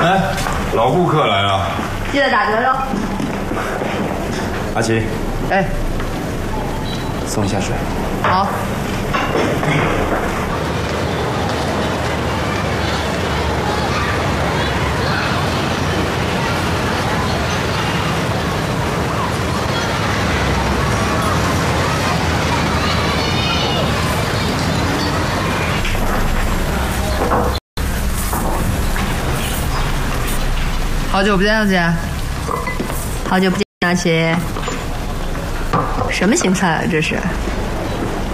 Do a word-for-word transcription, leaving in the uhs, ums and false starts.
哎，老顾客来了， 记得打折哟。 阿奇， 哎， 送一下水。 好。好久不见，姐。好久不见，阿奇。什么形菜啊？这是？